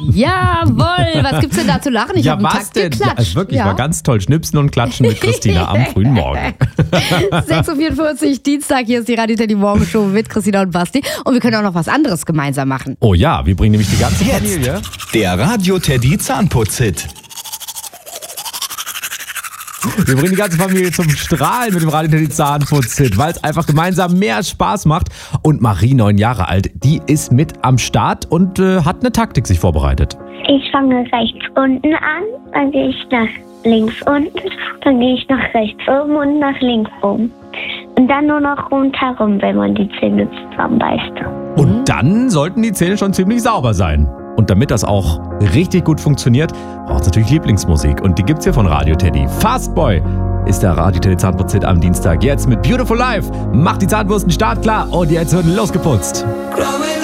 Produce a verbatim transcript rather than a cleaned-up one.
Jawohl, was gibt's denn da zu lachen? Ich ja, habe einen was Takt denn? Ja, geklatscht. wirklich, Ja. war ganz toll. Schnipsen und Klatschen mit Christina am frühen Morgen. sechs Uhr vierundvierzig, Dienstag, hier ist die Radio Teddy Morgen Show mit Christina und Basti. Und wir können auch noch was anderes gemeinsam machen. Oh ja, wir bringen nämlich die ganze Jetzt Familie. der Radio Teddy Zahnputz-Hit. Wir bringen die ganze Familie zum Strahlen mit dem Radio Teddy Zahnputz-Hit, weil es einfach gemeinsam mehr Spaß macht. Und Marie, neun Jahre alt, die ist mit am Start und äh, hat eine Taktik sich vorbereitet. Ich fange rechts unten an, dann gehe ich nach links unten, dann gehe ich nach rechts oben und nach links oben. Und dann nur noch rundherum, wenn man die Zähne zusammenbeißt. Und dann sollten die Zähne schon ziemlich sauber sein. Und damit das auch richtig gut funktioniert, braucht es natürlich Lieblingsmusik. Und die gibt's hier von Radio Teddy. Fastboy ist der Radio Teddy Zahnputz-Hit am Dienstag. Jetzt mit Beautiful Life. Macht die Zahnbürsten startklar und jetzt wird losgeputzt.